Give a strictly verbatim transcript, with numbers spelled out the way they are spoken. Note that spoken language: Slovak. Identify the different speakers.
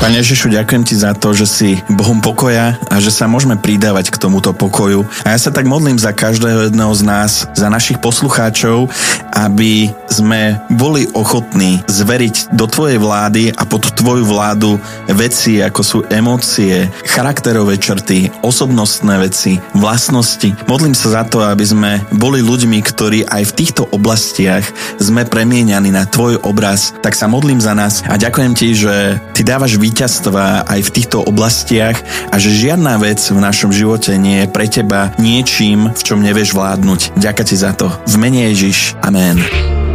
Speaker 1: Pane Ježišu, ďakujem Ti za to, že si Bohom pokoja a že sa môžeme pridávať k tomuto pokoju. A ja sa tak modlím za každého jedného z nás, za našich poslucháčov, aby sme boli ochotní zveriť do Tvojej vlády a pod Tvoju vládu veci, ako sú emócie, charakterové črty, osobnostné veci, vlastnosti. Modlím sa za to, aby sme boli ľuďmi, ktorí aj v týchto oblastiach sme premieňaní na Tvoj obraz. Tak sa modlím za nás a ďakujem Ti, že Ty dávaš víťazstva aj v týchto oblastiach a že žiadna vec v našom živote nie je pre Teba niečím, v čom nevieš vládnuť. Ďakujem Ti za to. V mene Ježiš. Amen.